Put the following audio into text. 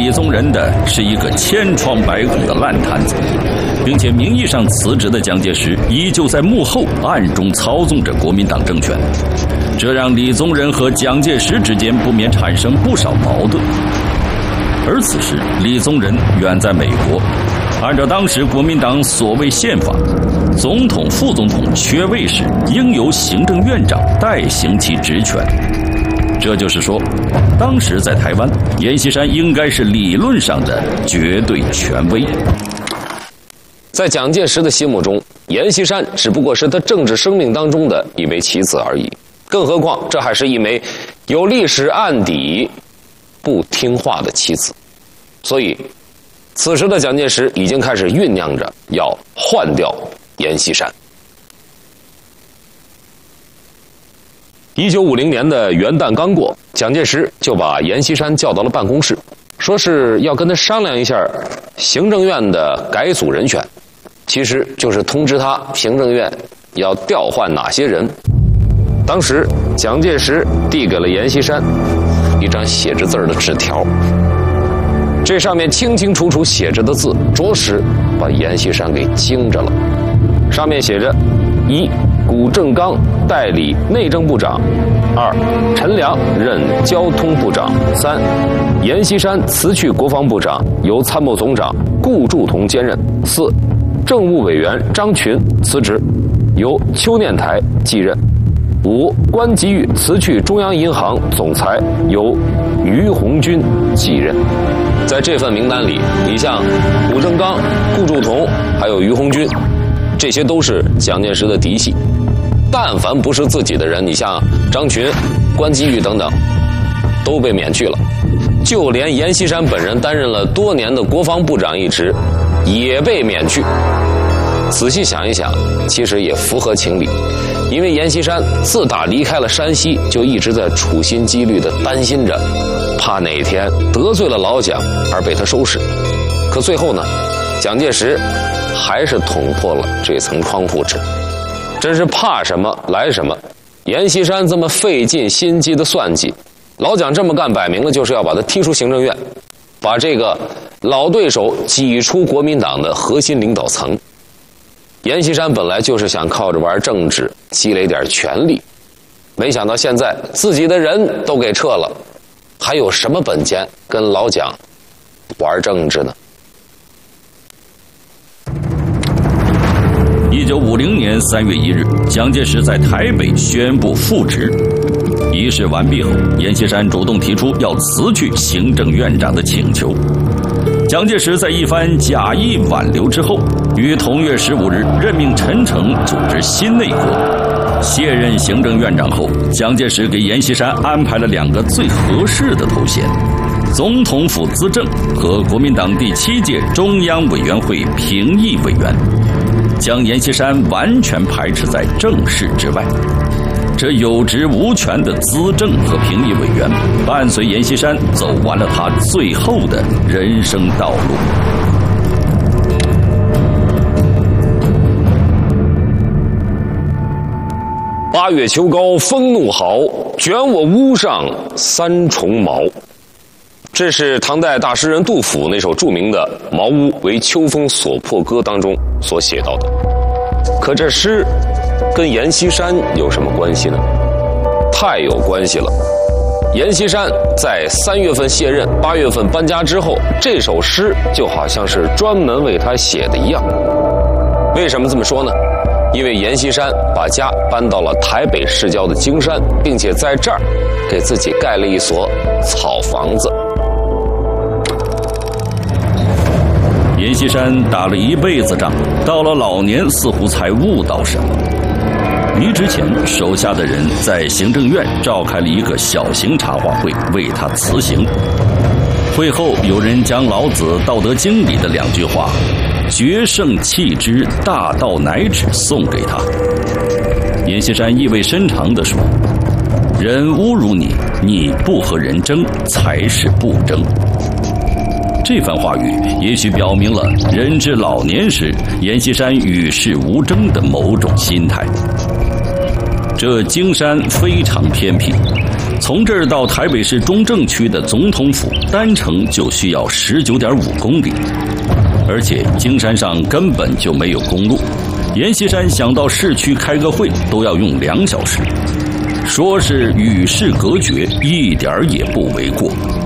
李宗仁的是一个千疮百孔的烂摊子，并且名义上辞职的蒋介石依旧在幕后暗中操纵着国民党政权，这让李宗仁和蒋介石之间不免产生不少矛盾。而此时李宗仁远在美国，按照当时国民党所谓宪法，总统、副总统缺位时应由行政院长代行其职权。这就是说，当时在台湾，阎锡山应该是理论上的绝对权威。 在蒋介石的心目中，阎锡山只不过是他政治生命当中的一枚棋子而已，更何况这还是一枚有历史案底、不听话的棋子。所以此时的蒋介石已经开始酝酿着要换掉阎锡山。1950年的元旦刚过，蒋介石就把阎锡山叫到了办公室，说是要跟他商量一下行政院的改组人选，其实就是通知他行政院要调换哪些人。当时蒋介石递给了阎锡山一张写着字的纸条，这上面清清楚楚写着的字，着实把阎锡山给惊着了。上面写着：一、谷正刚代理内政部长；二、陈良任交通部长；三、阎锡山辞去国防部长，由参谋总长顾祝同兼任；四、政务委员张群辞职，由邱念台继任；五、关吉玉辞去中央银行总裁，由于鸿钧继任。在这份名单里，你像谷正刚、顾祝同还有于鸿钧，这些都是蒋介石的嫡系。但凡不是自己的人，你像张群、关吉玉等等，都被免去了。就连阎锡山本人担任了多年的国防部长一职，也被免去。仔细想一想，其实也符合情理，因为阎锡山自打离开了山西，就一直在处心积虑地担心着，怕哪天得罪了老蒋而被他收拾。可最后呢，蒋介石还是捅破了这层窗户纸。真是怕什么来什么，阎锡山这么费尽心机的算计，老蒋这么干摆明了就是要把他踢出行政院，把这个老对手挤出国民党的核心领导层。阎锡山本来就是想靠着玩政治积累点权力，没想到现在自己的人都给撤了，还有什么本钱跟老蒋玩政治呢 ？1950年3月1日，蒋介石在台北宣布复职。仪式完毕后，阎锡山主动提出要辞去行政院长的请求。蒋介石在一番假意挽留之后，于同月15日任命陈诚组织新内阁。卸任行政院长后，蒋介石给阎锡山安排了2个最合适的头衔：总统府资政和国民党第7届中央委员会评议委员，将阎锡山完全排斥在政事之外。这有职无权的资政和评议委员，伴随阎锡山走完了他最后的人生道路。 8月秋高风怒号，卷我屋上三重茅。这是唐代大诗人杜甫那首著名的《茅屋为秋风所破歌》当中所写到的。可这诗跟阎锡山有什么关系呢？太有关系了。阎锡山在3月份卸任，8月份搬家之后，这首诗就好像是专门为他写的一样。为什么这么说呢？因为阎锡山把家搬到了台北市郊的京山，并且在这儿给自己盖了一所草房子。 阎锡山打了一辈子仗，到了老年似乎才悟到什么。离职前，手下的人在行政院召开了一个小型茶话会，为他辞行。会后，有人将老子《道德经》里的2句话“决胜弃之，大道乃止”送给他。阎锡山意味深长地说：“人侮辱你，你不和人争，才是不争。”这番话语也许表明了人至老年时阎锡山与世无争的某种心态。这京山非常偏僻， 从这儿到台北市中正区的总统府单程就需要19.5公里，而且京山上根本就没有公路，阎锡山想到市区开个会都要用2小时，说是与世隔绝一点也不为过。